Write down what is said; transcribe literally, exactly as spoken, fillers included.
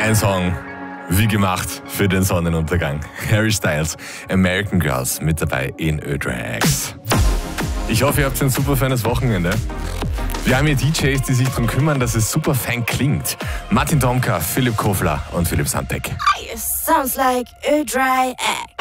Ein Song wie gemacht für den Sonnenuntergang. Harry Styles, American Girls mit dabei in Ö-Drags. Ich hoffe, ihr habt ein super feines Wochenende. Wir haben hier D Js, die sich darum kümmern, dass es super fein klingt. Martin Domka, Philipp Kofler und Philipp Sandbeck. It sounds like a dry act.